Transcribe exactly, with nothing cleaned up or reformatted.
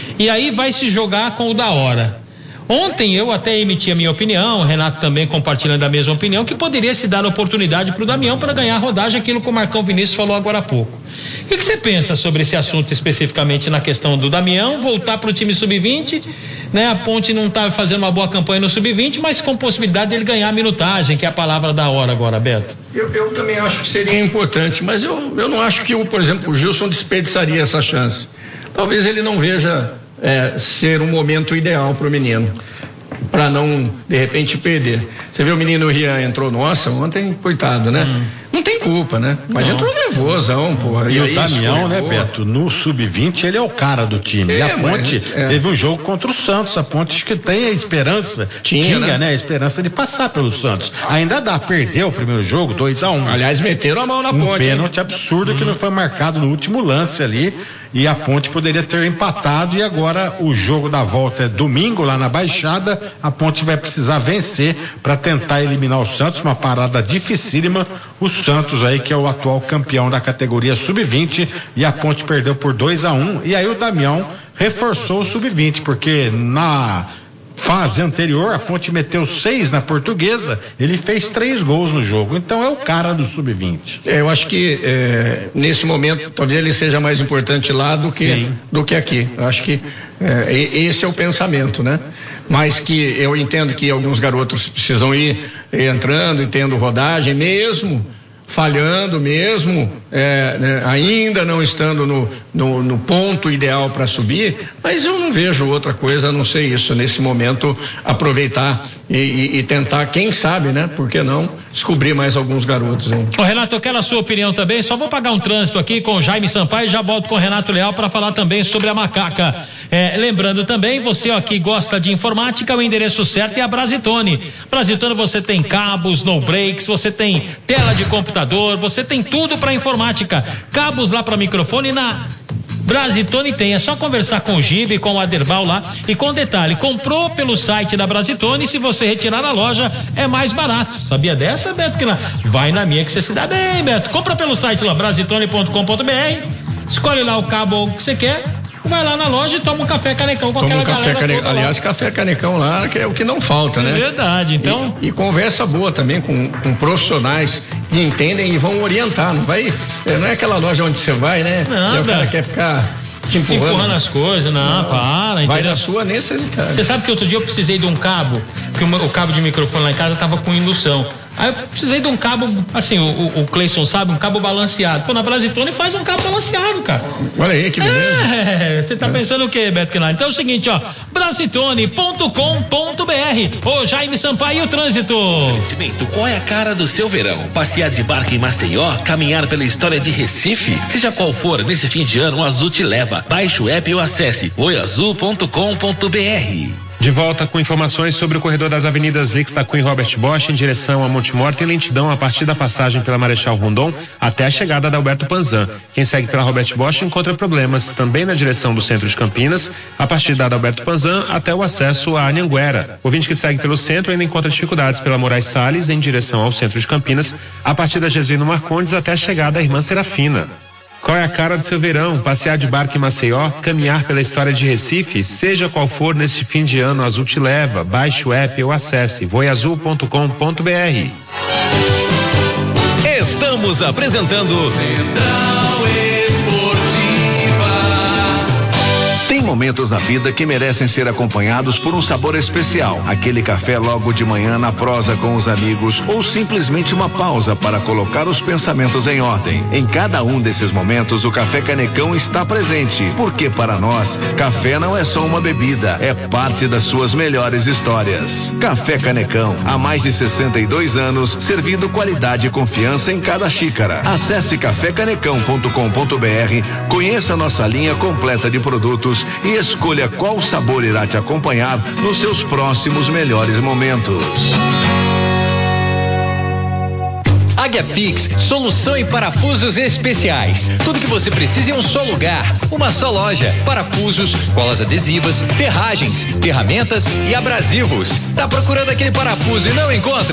e aí vai se jogar com o da hora. Ontem eu até emiti a minha opinião, o Renato também compartilhando a mesma opinião, que poderia se dar a oportunidade para o Damião para ganhar a rodagem, aquilo que o Marcão Vinícius falou agora há pouco. O que, que você pensa sobre esse assunto especificamente na questão do Damião, voltar para o time sub vinte, né? A Ponte não está fazendo uma boa campanha no sub vinte, mas com possibilidade dele ganhar a minutagem, que é a palavra da hora agora, Beto. Eu, eu também acho que seria importante, mas eu, eu não acho que, por exemplo, o Gilson desperdiçaria essa chance. Talvez ele não veja É, ser um momento ideal para o menino, para não de repente perder. Você vê o menino Rian entrou, nossa, ontem, coitado, né? Hum. Não tem culpa, né? Mas não. Entrou nervosão, porra. E, e o Damião, né, Beto, no sub vinte ele é o cara do time. É, e a Ponte mas, é. teve um jogo contra o Santos. A Ponte acho que tem a esperança, tinha, tinha né? né? A esperança de passar pelo Santos. Ainda dá, perdeu o primeiro jogo, dois a um. Aliás, meteram a mão na um Ponte. Um pênalti absurdo hum. que não foi marcado no último lance ali. E a Ponte poderia ter empatado, e agora o jogo da volta é domingo lá na Baixada. A Ponte vai precisar vencer para tentar eliminar o Santos, uma parada dificílima. O Santos aí, que é o atual campeão da categoria sub vinte, e a Ponte perdeu por dois a um, e aí o Damião reforçou o sub vinte, porque na fase anterior a Ponte meteu seis na Portuguesa, ele fez três gols no jogo, então é o cara do sub vinte. É, eu acho que é, nesse momento talvez ele seja mais importante lá do que, do que aqui. Eu acho que é, esse é o pensamento, né? Mas que eu entendo que alguns garotos precisam ir entrando e tendo rodagem, mesmo falhando, mesmo é, né, ainda não estando no, no, no ponto ideal para subir, mas eu não vejo outra coisa a não ser isso, nesse momento aproveitar e, e, e tentar, quem sabe, né, por que não, descobrir mais alguns garotos. Hein? Ô Renato, eu quero a sua opinião também, só vou pagar um trânsito aqui com o Jaime Sampaio e já volto com o Renato Leal para falar também sobre a Macaca. É, lembrando também, você ó, que gosta de informática, o endereço certo é a Brasitone. Brasitone, você tem cabos, no breaks, você tem tela de computador, você tem tudo para informática, cabos lá para microfone na Brasitone tem, é só conversar com o Gibe, com o Aderbal lá, e com detalhe, comprou pelo site da Brasitone, se você retirar na loja é mais barato. Sabia dessa, Beto? Que na... vai na minha que você se dá bem, Beto. Compra pelo site lá, brasitone ponto com ponto b r, escolhe lá o cabo que você quer, vai lá na loja e toma um café canecão com toma aquela um café galera cane... Aliás, café canecão lá, que é o que não falta, né? É verdade, então... E, e conversa boa também com, com profissionais que entendem e vão orientar, não vai... Não é aquela loja onde você vai, né? Não, e o cara quer ficar... te empurrando, te empurrando as coisas, não, não para, entendeu? Vai na sua necessidade. Você sabe que outro dia eu precisei de um cabo, que o, o cabo de microfone lá em casa tava com indução. Aí eu precisei de um cabo, assim, o, o Cleison sabe, um cabo balanceado. Pô, na Brasitone faz um cabo balanceado, cara. Olha aí, que beleza. É, você tá é. pensando o quê, Beto Quinari? Então é o seguinte, ó, brasitone ponto com ponto b r. Ô, Jaime Sampaio, o trânsito. Oferecimento, qual é a cara do seu verão? Passear de barco em Maceió? Caminhar pela história de Recife? Seja qual for, nesse fim de ano, o Azul te leva. Baixe o app ou acesse oi azul ponto com ponto b r. De volta com informações sobre o corredor das avenidas Lix da Cunha e Robert Bosch em direção a Monte Mor, tem lentidão a partir da passagem pela Marechal Rondon até a chegada da Alberto Panzan. Quem segue pela Robert Bosch encontra problemas também na direção do centro de Campinas, a partir da Alberto Panzan até o acesso a Anhanguera. O ouvinte que segue pelo centro ainda encontra dificuldades pela Moraes Salles em direção ao centro de Campinas, a partir da Gesvino Marcondes até a chegada à Irmã Serafina. Qual é a cara do seu verão? Passear de barco em Maceió, caminhar pela história de Recife? Seja qual for, neste fim de ano, Azul te leva. Baixe o app ou acesse voi azul ponto com ponto b r. Estamos apresentando Central Esportiva. Tem momentos na vida que merecem ser acompanhados por um sabor especial. Aquele café logo de manhã na prosa com os amigos, ou simplesmente uma pausa para colocar os pensamentos em ordem. Em cada um desses momentos, o Café Canecão está presente, porque para nós, café não é só uma bebida, é parte das suas melhores histórias. Café Canecão, há mais de sessenta e dois anos, servindo qualidade e confiança em cada xícara. Acesse café canecão ponto com ponto b r, conheça nossa linha completa de produtos e escolha qual sabor irá te acompanhar nos seus próximos melhores momentos. Águia Fix, solução em parafusos especiais. Tudo que você precisa em um só lugar, uma só loja. Parafusos, colas adesivas, ferragens, ferramentas e abrasivos. Tá procurando aquele parafuso e não encontra?